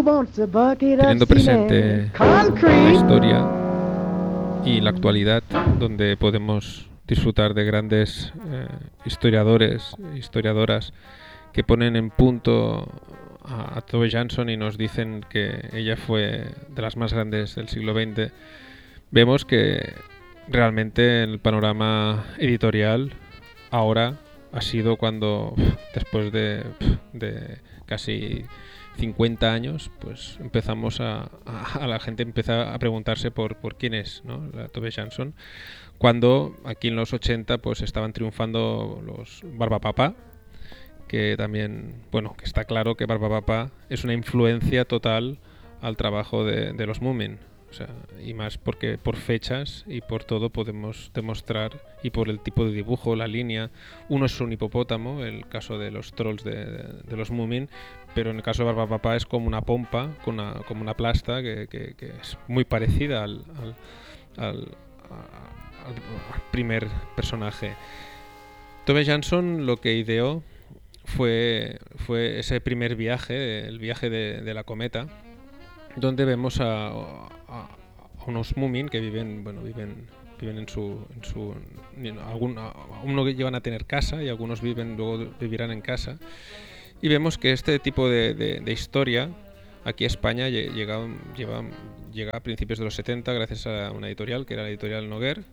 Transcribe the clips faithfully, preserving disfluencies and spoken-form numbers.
teniendo presente la historia y la actualidad, donde podemos disfrutar de grandes eh, historiadores, historiadoras que ponen en punto a, a Tove Jansson y nos dicen que ella fue de las más grandes del siglo veinte, vemos que realmente el panorama editorial ahora ha sido cuando, después de, de casi cincuenta años, pues empezamos a, a, a la gente empieza a preguntarse por, por quién es, ¿no? La Tove Jansson, cuando aquí en los ochenta pues estaban triunfando los Barbapapa, que también, bueno, que está claro que Barbapapa es una influencia total al trabajo de, de los Moomin. O sea, y más porque por fechas y por todo podemos demostrar, y por el tipo de dibujo, la línea. Uno es un hipopótamo, el caso de los trolls de, de, de los Moomin, pero en el caso de Barbapapa es como una pompa, con una, como una plasta que, que, que es muy parecida al, al, al, al, al primer personaje. Tove Jansson lo que ideó fue, fue ese primer viaje, el viaje de, de la cometa, donde vemos a, a, a unos Moomin que viven, bueno, viven, viven en su, en su, algún, algunos llevan a tener casa y algunos viven luego vivirán en casa, y vemos que este tipo de, de, de historia aquí a España llega, llega, llega a principios de los setenta gracias a una editorial que era la editorial Noguer,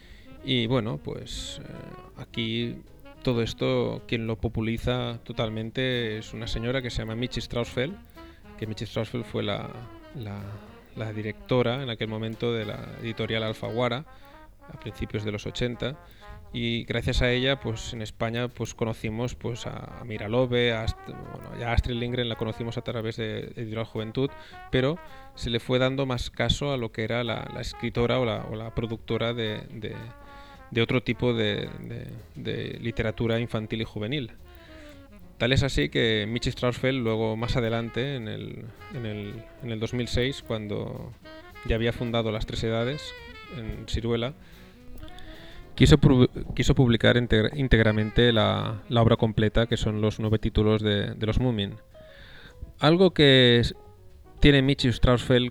y bueno, pues eh, aquí todo esto quien lo populiza totalmente es una señora que se llama Michi Strausfeld, que Michi Strausfeld fue la, la, la directora en aquel momento de la editorial Alfaguara a principios de los ochenta, y gracias a ella pues en España pues conocimos pues a Miralove, a, Ast bueno, ya a Astrid Lindgren la conocimos a través de Editorial Juventud, pero se le fue dando más caso a lo que era la, la escritora o la, o la productora de, de, de otro tipo de, de, de literatura infantil y juvenil. Tal es así que Michi Strausfeld luego más adelante, en el, en, el, en el dos mil seis, cuando ya había fundado Las Tres Edades en Siruela, quiso, quiso publicar íntegramente la, la obra completa, que son los nueve títulos de, de los Moomin. Algo que es, tiene Michi Strausfeld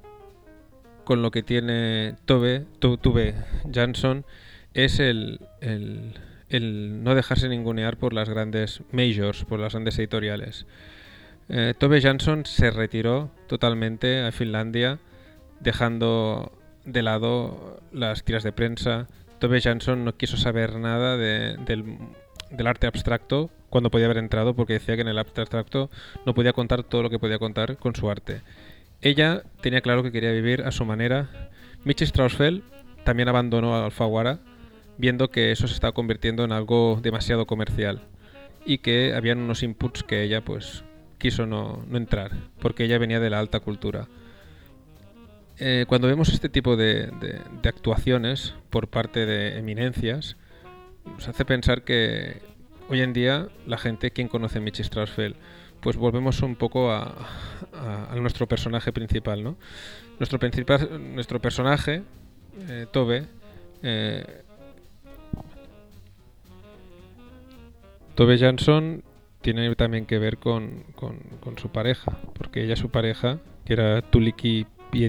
con lo que tiene Tove, Tove Jansson es el... el el no dejarse ningunear por las grandes majors, por las grandes editoriales. Eh, Tove Jansson se retiró totalmente a Finlandia, dejando de lado las tiras de prensa. Tove Jansson no quiso saber nada de, del, del arte abstracto cuando podía haber entrado, porque decía que en el arte abstracto no podía contar todo lo que podía contar con su arte. Ella tenía claro que quería vivir a su manera. Michi Strausfeld también abandonó a Alfaguara, viendo que eso se estaba convirtiendo en algo demasiado comercial y que habían unos inputs que ella pues quiso no, no entrar, porque ella venía de la alta cultura. Eh, cuando vemos este tipo de, de, de actuaciones por parte de eminencias, nos hace pensar que hoy en día la gente, ¿quién conoce a Michi Strausfeld? Pues volvemos un poco a, a, a nuestro personaje principal, ¿no? Nuestro, principal, nuestro personaje, eh, Tove, eh, Tove Jansson tiene también que ver con, con, con su pareja, porque ella, su pareja, que era Tuulikki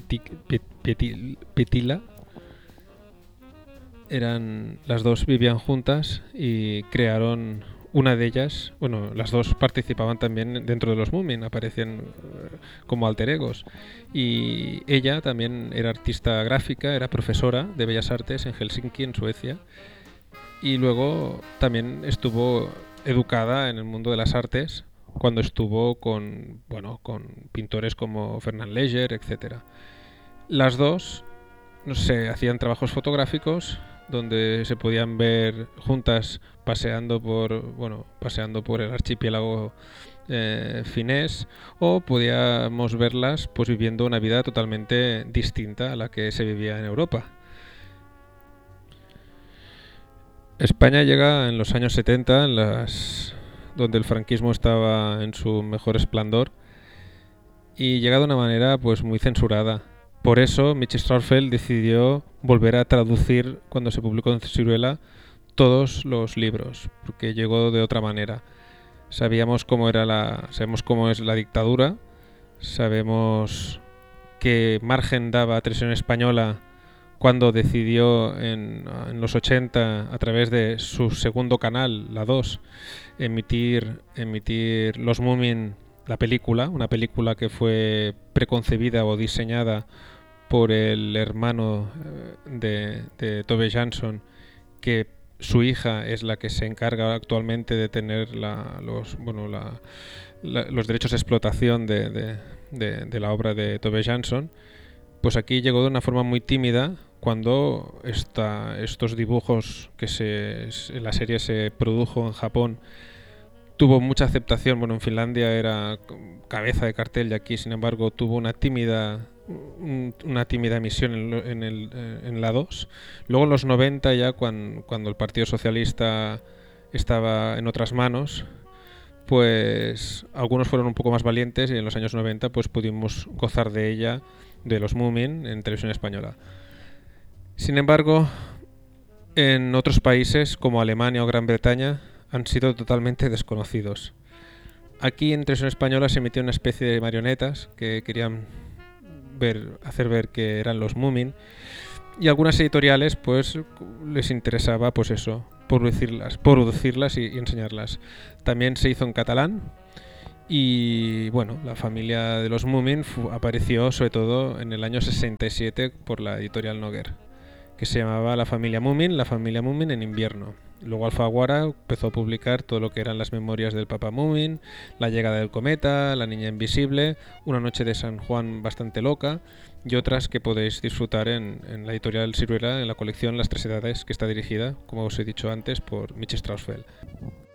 Pietila, eran, las dos vivían juntas y crearon una de ellas, bueno, las dos participaban también dentro de los Moomin, aparecían como alter egos, y ella también era artista gráfica, era profesora de Bellas Artes en Helsinki, en Suecia, y luego también estuvo educada en el mundo de las artes cuando estuvo con, bueno, con pintores como Fernand Léger, etcétera. Las dos, no sé, hacían trabajos fotográficos donde se podían ver juntas paseando por, bueno, paseando por el archipiélago eh, finés, o podíamos verlas pues viviendo una vida totalmente distinta a la que se vivía en Europa. España llega en los años setenta, en las, donde el franquismo estaba en su mejor esplendor, y llega de una manera pues muy censurada. Por eso Michi Strausfeld decidió volver a traducir, cuando se publicó en Siruela, todos los libros, porque llegó de otra manera. Sabíamos cómo era la, sabemos cómo es la dictadura, Sabemos qué margen daba Televisión Española cuando decidió en, en los ochenta, a través de su segundo canal, la dos, emitir, emitir Los Moomin, la película, una película que fue preconcebida o diseñada por el hermano de, de Tove Jansson, que su hija es la que se encarga actualmente de tener la, los, bueno, la, la, los derechos de explotación de, de, de, de la obra de Tove Jansson. Pues aquí llegó de una forma muy tímida cuando esta, estos dibujos que se, la serie se produjo en Japón tuvo mucha aceptación. Bueno, en Finlandia era cabeza de cartel y aquí, sin embargo, tuvo una tímida una tímida emisión en, en, el, en la dos. Luego en los noventa, ya cuando, cuando el Partido Socialista estaba en otras manos, pues algunos fueron un poco más valientes y en los años noventa pues pudimos gozar de ella, de Los Moomin, en Televisión Española. Sin embargo, en otros países como Alemania o Gran Bretaña han sido totalmente desconocidos. Aquí en Televisión Española se emitió una especie de marionetas que querían ver, hacer ver que eran los Moomin, y algunas editoriales pues les interesaba pues eso, producirlas, producirlas y, y enseñarlas. También se hizo en catalán y bueno, la familia de los Moomin apareció sobre todo en el año sesenta y siete por la editorial Noguer, que se llamaba La familia Moomin, la familia Moomin en invierno. Luego Alfaguara empezó a publicar todo lo que eran las memorias del Papa Moomin, La llegada del cometa, La niña invisible, Una noche de San Juan bastante loca y otras que podéis disfrutar en, en la editorial Siruela, en la colección Las tres edades, que está dirigida, como os he dicho antes, por Michi Strauss-Feld.